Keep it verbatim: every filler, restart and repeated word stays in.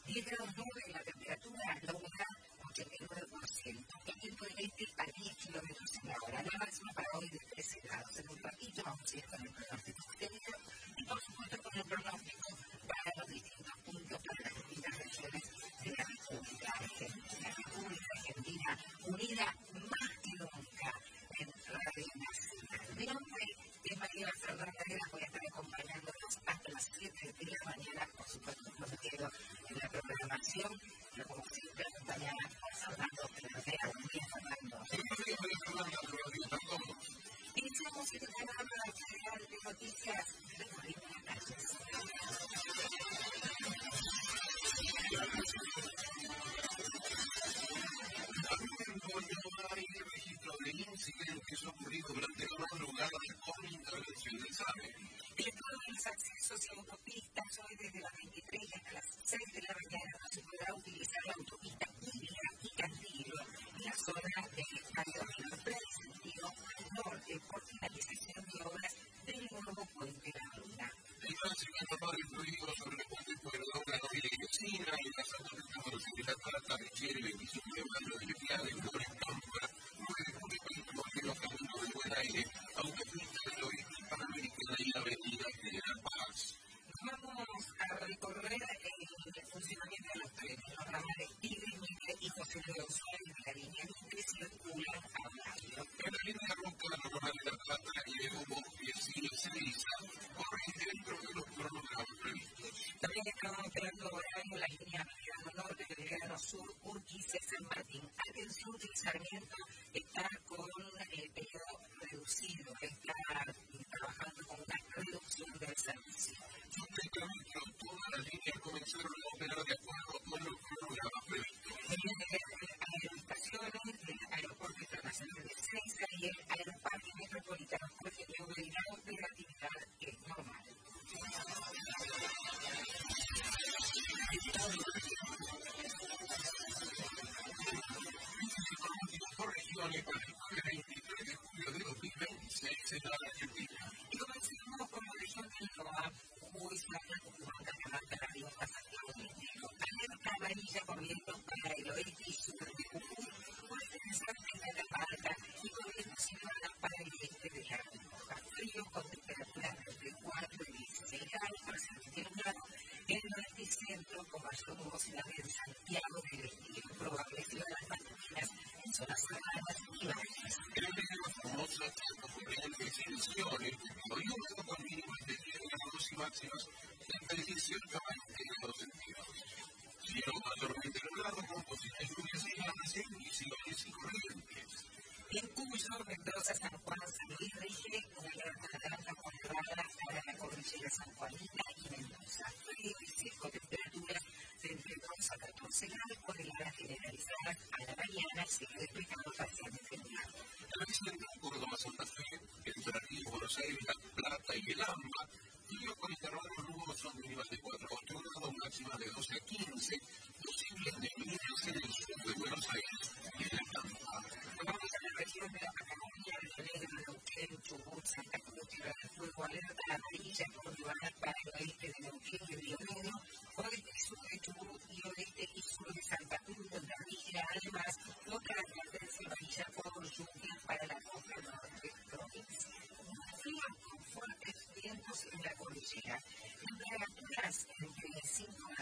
diez grados nueve la temperatura, la humedad ochenta y nueve por ciento, el viento del este a diez kilómetros en la hora, la máxima para hoy de trece grados. En un ratito vamos a ir con el pronóstico exterior y por supuesto con el pronóstico para los distintos puntos, para las distintas regiones de la República Argentina. La República Argentina unida más que nunca en Radio Nacional. Mi nombre es María Fernanda Herrera, voy a estar acompañándonos hasta las siete de la mañana, por supuesto no me quedo en la programación, pero como siempre acompañada por Fernando Herrera. Buen día, Fernando. Buenos días, María Fernanda, buenos días a todos. Iniciamos este programa general de noticias de Turismo en las calles. No hay registro de incidentes ocurridos durante la madrugada con intervención del SAME. El estado de los accesos y autopistas hoy desde las veintitrés hasta las seis de la mañana no se podrá utilizar la autopista Ilia y Cantillo en la zona del Estadio Norte en sentido norte por finalización de obras del nuevo puente de la Luna. El tránsito en el barrio fluido sobre el puente Puebla, la novia y vecina y las autopistas por el de Plata, de Chile, veinticinco de mayo de Vial, de Flores Pampa, nueve de julio, veintidós de Camino del Buen Aire, autopista del Oeste Panamericana y la avenida General Paz. Vamos a recorrer el funcionamiento de los trenes. Los ramales Tigre, Mitre y José Leo Suárez de la línea Mitre circulan a horario. En la línea Roca, la Normal de la Plata y el Bosques y el Ceniza corren dentro de los cronogramas previstos. También están operando horario la línea Belgrano Norte, Belgrano Sur, Urquiza y San Martín. Atención que el Sarmiento está con el periodo reducido, está trabajando con una reducción del servicio. Sobre el camino, todas las líneas comenzaron a operar de acuerdo con los cronogramas previstos. Hay estaciones del Aeropuerto Internacional de Ezeiza y el Aeroparque Metropolitano Jorge Leo Belgrano de la actividad es normal. Por regiones para el veintitrés de julio de dos mil veintiséis en la Argentina. Y comenzamos con la región del Loa, Jujuy, Salta, Tucumán, Cajamarca, La Rioja, Santiago del Estero. Alerta amarilla por vientos para el oeste y sur de Jujuy, puede comenzar en Catamarca y con vientos similares para el este de La Rioja. Frío con temperaturas entre cuatro y dieciséis grados para sentir nublado en el norte y centro con mayor nubosidad en Santiago del Estero. Probable ciudades matutinas en zonas cerradas y bajas. En el medio de las famosas corrientes y emisiones, hoy húmedo con mínimas de diez grados y máximas entre dieciocho a veinte grados centígrados. Cielo mayormente nublado con posibles lluvias aisladas en emisiones y corrientes. En Cuyo, Mendoza, San Juan, San Luis rige una alerta naranja por heladas para la cordillera sanjuanina y Mendoza. Frío y seco, temperaturas de entre dos a catorce grados con heladas generalizadas a la mañana, sigue despejado parcialmente nublado. En el centro, Córdoba, Santa Fe, Entre Ríos, Buenos Aires, La Plata y el AMBA, frío con intervalos nubosos mínimas de cuatro a ocho grados, máximas de doce a quince, posibles de niveles en el sur de Buenos Aires y en La Pampa. Vamos a la región de la Patagonia, Río Negro, Neuquén, Chubut, Santa Cruz, Tierra del Fuego, alerta amarilla por lugares para el oeste de Neuquén y Río Negro, oeste y sur de Chubut y oeste y sur de Santa Cruz, donde rige además otra advertencia amarilla por lluvia para la costa norte provincia. Frío con fuertes vientos en la cordillera. Temperaturas entre cinco